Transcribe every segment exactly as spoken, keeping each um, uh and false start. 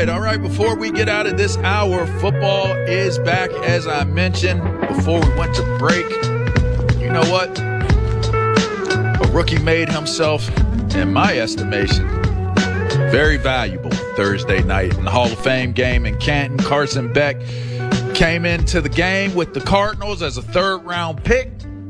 right, all right. Before we get out of this hour, football is back, as I mentioned before we went to break. You know what? A rookie made himself, in my estimation, very valuable Thursday night in the Hall of Fame game in Canton. Carson Beck came into the game with the Cardinals as a third-round pick,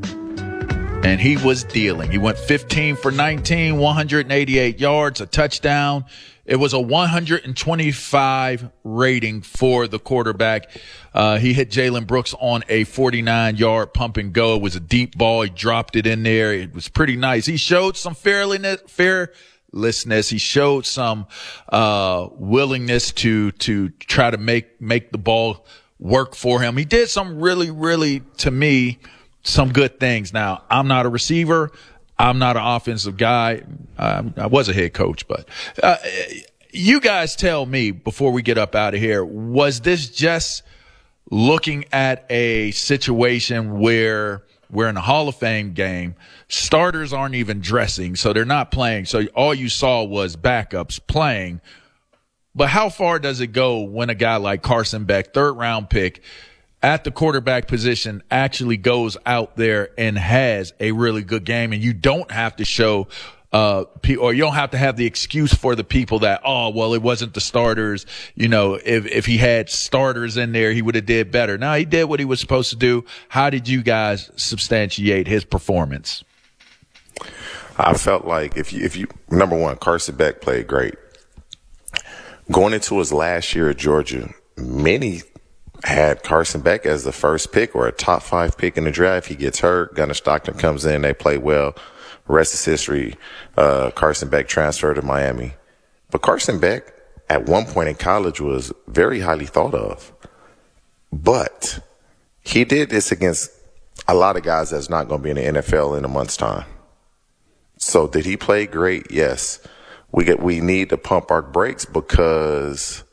and he was dealing. He went fifteen for nineteen, one hundred eighty-eight yards, a touchdown. It was a one hundred twenty-five rating for the quarterback. Uh, he hit Jalen Brooks on a forty-nine yard pump and go. It was a deep ball. He dropped it in there. It was pretty nice. He showed some fearlessness, fearlessness. He showed some uh willingness to to try to make make the ball work for him. He did some really, really, to me, some good things. Now, I'm not a receiver. I'm not an offensive guy. Um, I was a head coach, but uh, you guys tell me before we get up out of here, was this just looking at a situation where we're in a Hall of Fame game, starters aren't even dressing, so they're not playing, so all you saw was backups playing? But how far does it go when a guy like Carson Beck, third-round pick, at the quarterback position, actually goes out there and has a really good game, and you don't have to show uh or you don't have to have the excuse for the people that, oh, well, it wasn't the starters. You know, if if he had starters in there, he would have did better. No, he did what he was supposed to do. How did you guys substantiate his performance? I felt like if you, if you number one, Carson Beck played great. Going into his last year at Georgia, many had Carson Beck as the first pick or a top five pick in the draft. He gets hurt. Gunnar Stockton comes in. They play well. Rest is history. Uh, Carson Beck transferred to Miami. But Carson Beck, at one point in college, was very highly thought of. But he did this against a lot of guys that's not going to be in the N F L in a month's time. So did he play great? Yes. We get, we need to pump our brakes because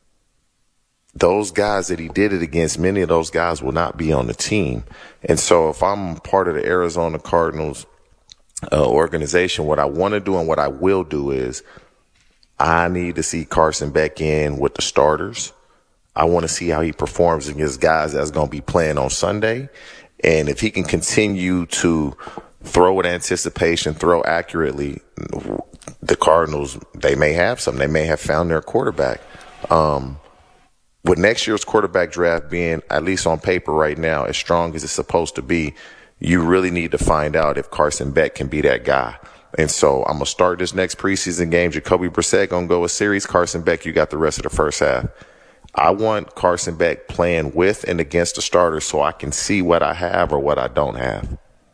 those guys that he did it against, many of those guys will not be on the team. And so if I'm part of the Arizona Cardinals uh, organization, what I want to do and what I will do is I need to see Carson Beck in with the starters. I want to see how he performs against guys that's going to be playing on Sunday. And if he can continue to throw with anticipation, throw accurately, the Cardinals, they may have some. They may have found their quarterback. Um, with next year's quarterback draft being, at least on paper right now, as strong as it's supposed to be, you really need to find out if Carson Beck can be that guy. And so I'm going to start this next preseason game. Jacoby Brissett going to go a series. Carson Beck, you got the rest of the first half. I want Carson Beck playing with and against the starters so I can see what I have or what I don't have.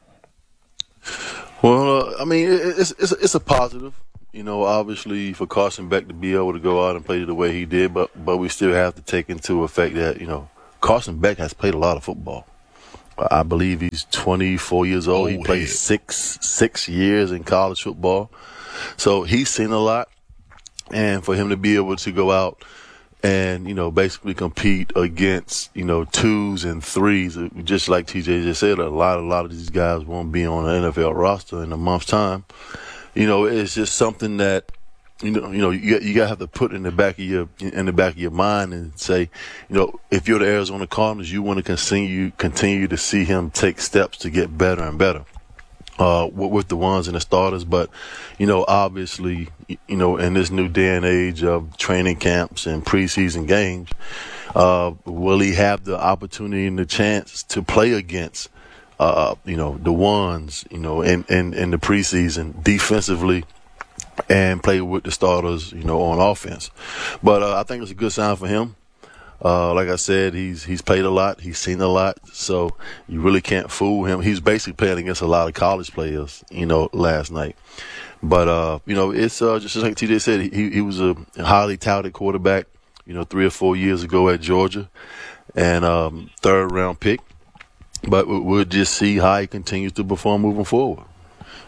Well, uh, I mean, it's, it's, it's a positive. You know, obviously for Carson Beck to be able to go out and play the way he did, but but we still have to take into effect that, you know, Carson Beck has played a lot of football. I believe he's twenty-four years old. Oh, he played yeah. six six years in college football. So he's seen a lot. And for him to be able to go out and, you know, basically compete against, you know, twos and threes, just like T J just said, a lot, a lot of these guys won't be on an N F L roster in a month's time. You know, it's just something that, you know, you know, you, you gotta have to put in the back of your, in the back of your mind and say, you know, if you're the Arizona Cardinals, you want to continue, continue to see him take steps to get better and better, uh, with, with the ones and the starters. But, you know, obviously, you know, in this new day and age of training camps and preseason games, uh, will he have the opportunity and the chance to play against, uh, you know, the ones, you know, in, in, in the preseason defensively, and play with the starters, you know, on offense. But uh, I think it's a good sign for him. Uh, like I said, he's he's played a lot. He's seen a lot. So you really can't fool him. He's basically playing against a lot of college players, you know, last night. But, uh, you know, it's uh, just like T J said, he, he was a highly touted quarterback, you know, three or four years ago at Georgia, and um, third-round pick. But we'll just see how he continues to perform moving forward.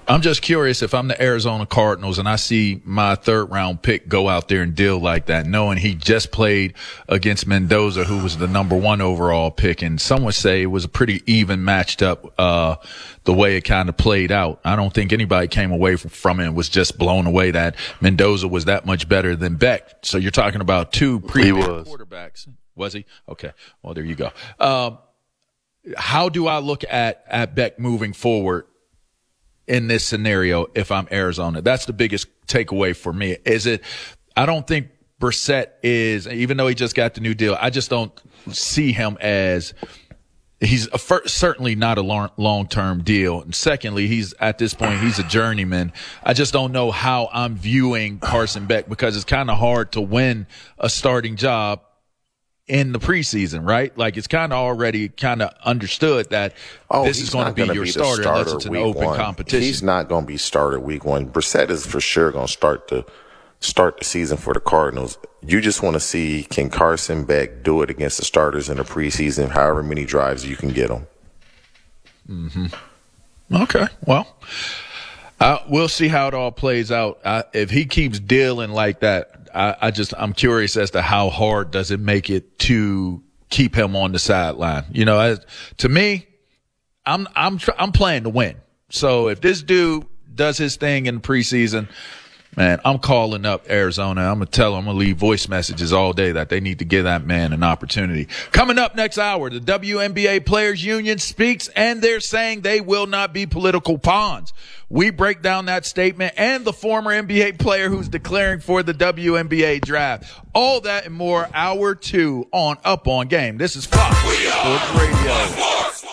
I'm just curious if I'm the Arizona Cardinals and I see my third round pick go out there and deal like that, knowing he just played against Mendoza, who was the number one overall pick. And some would say it was a pretty even matched up, uh, the way it kind of played out. I don't think anybody came away from, from it and was just blown away that Mendoza was that much better than Beck. So you're talking about two previous quarterbacks. Was he? Okay. Well, there you go. Um, how do I look at, at Beck moving forward in this scenario if I'm Arizona? That's the biggest takeaway for me. Is it, I don't think Brissett is, even though he just got the new deal, I just don't see him as, he's a first, certainly not a long, long-term deal. And secondly, he's at this point, he's a journeyman. I just don't know how I'm viewing Carson Beck, because it's kind of hard to win a starting job in the preseason, right? Like, it's kind of already kind of understood that oh, this is going to be your be starter, starter unless it's an open one. competition. He's not going to be starter week one. Brissett is for sure going to start the start the season for the Cardinals. You just want to see, can Carson Beck do it against the starters in the preseason, however many drives you can get them. Mm-hmm. Okay, well, uh, we'll see how it all plays out. Uh, if he keeps dealing like that, I, I just, I'm curious as to how hard does it make it to keep him on the sideline. You know, as, to me, I'm, I'm, tr- I'm playing to win. So if this dude does his thing in the preseason, man, I'm calling up Arizona. I'm going to tell them, I'm going to leave voice messages all day that they need to give that man an opportunity. Coming up next hour, the W N B A Players Union speaks, and they're saying they will not be political pawns. We break down that statement and the former N B A player who's declaring for the W N B A draft. All that and more, hour two on Up On Game. This is Fox Sports Radio.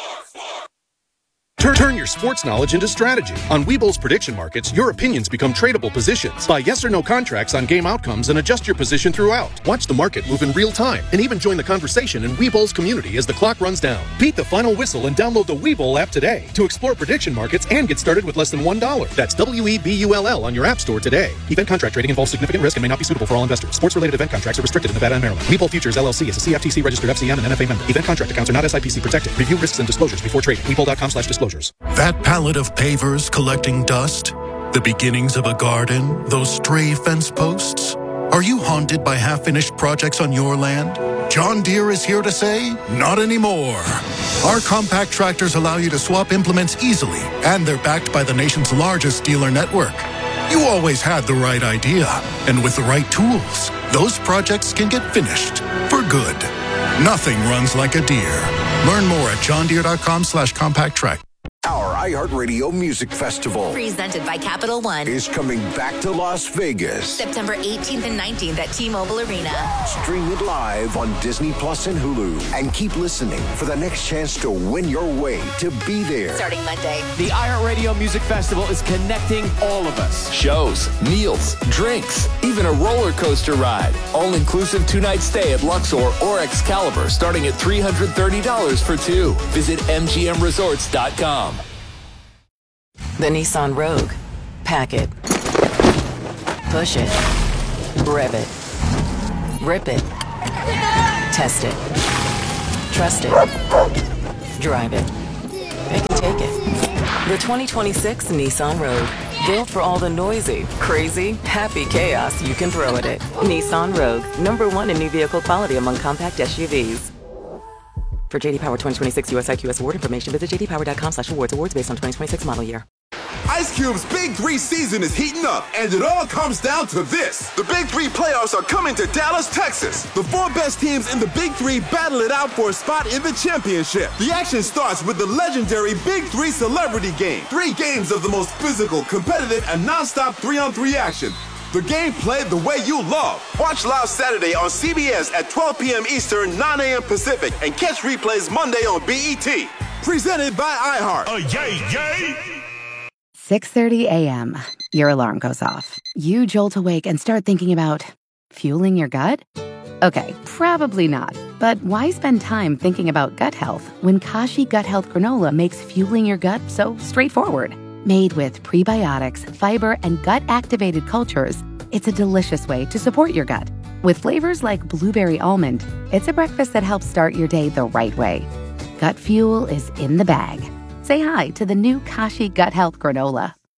Turn your sports knowledge into strategy. On Webull's prediction markets, your opinions become tradable positions. Buy yes or no contracts on game outcomes and adjust your position throughout. Watch the market move in real time and even join the conversation in Webull's community as the clock runs down. Beat the final whistle and download the Webull app today to explore prediction markets and get started with less than one dollar. That's W E B U L L on your app store today. Event contract trading involves significant risk and may not be suitable for all investors. Sports-related event contracts are restricted in Nevada and Maryland. Webull Futures L L C is a C F T C-registered F C M and N F A member. Event contract accounts are not S I P C protected. Review risks and disclosures before trading. Webull.com slash disclosures. That pallet of pavers collecting dust? The beginnings of a garden? Those stray fence posts? Are you haunted by half-finished projects on your land? John Deere is here to say, not anymore. Our compact tractors allow you to swap implements easily, and they're backed by the nation's largest dealer network. You always had the right idea, and with the right tools, those projects can get finished for good. Nothing runs like a Deere. Learn more at johndeere.com slash compact track. Our iHeartRadio Music Festival, presented by Capital One, is coming back to Las Vegas. September eighteenth and nineteenth at T-Mobile Arena. Stream it live on Disney Plus and Hulu. And keep listening for the next chance to win your way to be there. Starting Monday. The iHeartRadio Music Festival is connecting all of us. Shows, meals, drinks, even a roller coaster ride. All-inclusive two-night stay at Luxor or Excalibur starting at three hundred thirty dollars for two. Visit M G M resorts dot com. The Nissan Rogue. Pack it. Push it. Rev it. Rip it. Test it. Trust it. Drive it. It can take it. The twenty twenty-six Nissan Rogue. Built for all the noisy, crazy, happy chaos you can throw at it. Nissan Rogue. Number one in new vehicle quality among compact S U Vs. For J D Power twenty twenty-six U S I Q S award information, visit j d power dot com slash awards. Awards based on twenty twenty-six model year. Ice Cube's Big Three season is heating up, and it all comes down to this. The Big Three playoffs are coming to Dallas, Texas. The four best teams in the Big Three battle it out for a spot in the championship. The action starts with the legendary Big Three Celebrity Game. Three games of the most physical, competitive, and nonstop three-on-three action. The game played the way you love. Watch live Saturday on C B S at twelve p.m. Eastern, nine a.m. Pacific, and catch replays Monday on B E T. Presented by iHeart. Oh, yay, yay! six thirty a.m. Your alarm goes off. You jolt awake and start thinking about fueling your gut? Okay, probably not. But why spend time thinking about gut health when Kashi Gut Health Granola makes fueling your gut so straightforward? Made with prebiotics, fiber, and gut-activated cultures, it's a delicious way to support your gut. With flavors like blueberry almond, it's a breakfast that helps start your day the right way. Gut fuel is in the bag. Say hi to the new Kashi Gut Health Granola.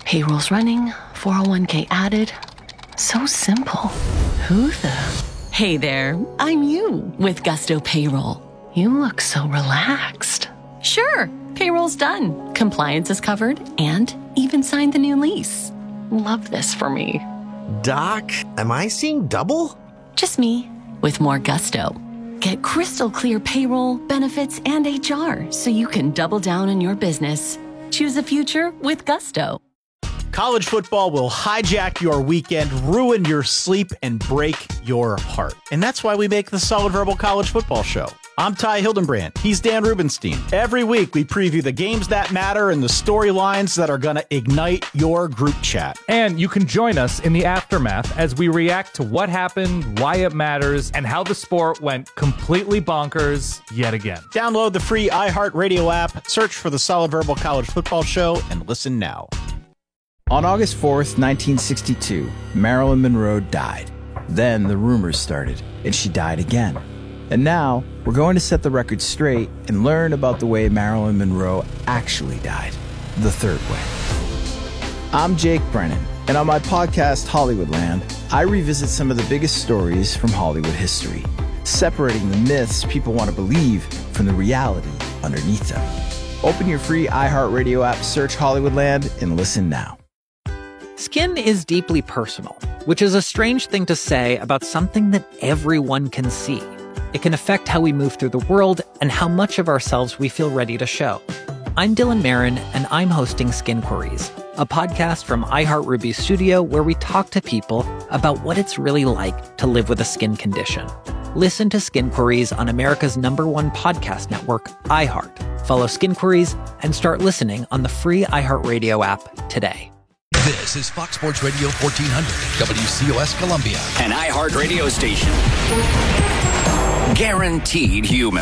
Payroll's running, four oh one k added. So simple. Who the? Hey there, I'm you with Gusto Payroll. You look so relaxed. Sure, payroll's done. Compliance is covered and even signed the new lease. Love this for me. Doc, am I seeing double? Just me with more gusto. Get crystal clear payroll, benefits, and H R so you can double down on your business. Choose a future with Gusto. College football will hijack your weekend, ruin your sleep, and break your heart. And that's why we make the Solid Verbal College Football Show. I'm Ty Hildenbrand. He's Dan Rubenstein. Every week, we preview the games that matter and the storylines that are going to ignite your group chat. And you can join us in the aftermath as we react to what happened, why it matters, and how the sport went completely bonkers yet again. Download the free iHeartRadio app, search for the Solid Verbal College Football Show, and listen now. On August fourth, nineteen sixty-two, Marilyn Monroe died. Then the rumors started, and she died again. And now, we're going to set the record straight and learn about the way Marilyn Monroe actually died, the third way. I'm Jake Brennan, and on my podcast, Hollywoodland, I revisit some of the biggest stories from Hollywood history, separating the myths people want to believe from the reality underneath them. Open your free iHeartRadio app, search Hollywoodland, and listen now. Skin is deeply personal, which is a strange thing to say about something that everyone can see. It can affect how we move through the world and how much of ourselves we feel ready to show. I'm Dylan Marin, and I'm hosting Skin Queries, a podcast from iHeartRuby Studio where we talk to people about what it's really like to live with a skin condition. Listen to Skin Queries on America's number one podcast network, iHeart. Follow Skin Queries and start listening on the free iHeartRadio app today. This is Fox Sports Radio fourteen hundred, W C O S Columbia. An iHeart radio station. Guaranteed human.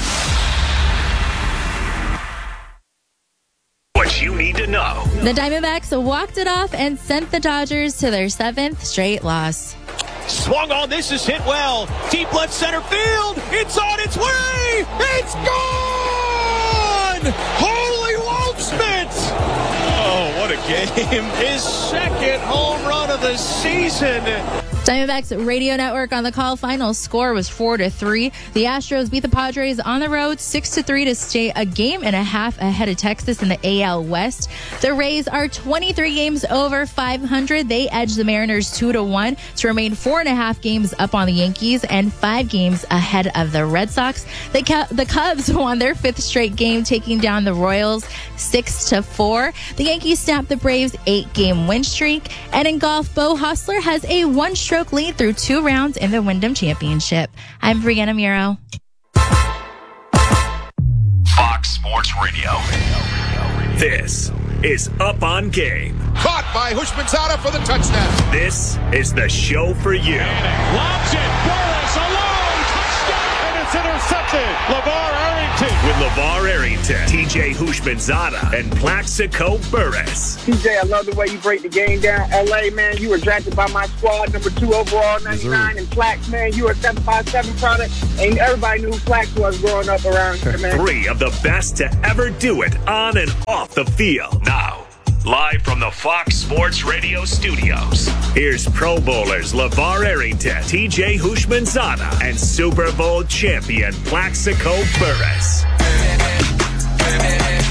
What you need to know. The Diamondbacks walked it off and sent the Dodgers to their seventh straight loss. Swung on, this is hit well. Deep left center field. It's on its way. It's gone. Holy Wolfsmith. Oh, what a game. His second home run of the season. Diamondbacks radio network on the call. Final score was four to three. The Astros beat the Padres on the road six to three to stay a game and a half ahead of Texas in the A L West. The Rays are twenty-three games over five hundred. They edged the Mariners two to one to remain four and a half games up on the Yankees and five games ahead of the Red Sox. The, Cu- the Cubs won their fifth straight game, taking down the Royals six to four. The Yankees snapped the Braves eight-game win streak. And in golf, Bo Hostler has a one-stroke lead through two rounds in the Wyndham Championship. I'm Brianna Muro. Fox Sports Radio. This is Up on Game. Caught by Hushmanzada for the touchdown. This is the show for you. Lobs it. Burris alone. Touchdown. And it's intercepted. LeVar Arrington. With LeVar Arrington, T J Hushmanzada, and Plaxico Burris. T J, I love the way you break the game down. L A, man, you were drafted by my squad, number two overall, ninety-nine. And Plax, man, you were a seven five seven product. And everybody knew who Plax was growing up around here, man. Three of the best to ever do it on and off the field. Now, live from the Fox Sports Radio studios, here's Pro Bowlers LeVar Arrington, T J Hushmanzada, and Super Bowl champion Plaxico Burris.